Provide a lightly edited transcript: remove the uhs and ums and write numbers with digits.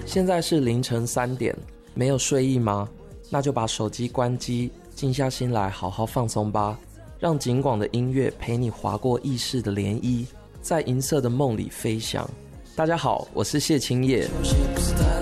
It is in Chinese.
现在是凌晨3点，没有睡意吗？那就把手机关机，静下心来好好放松吧。让警广的音乐陪你划过意识的涟漪，在银色的梦里飞翔。大家好，我是谢清业。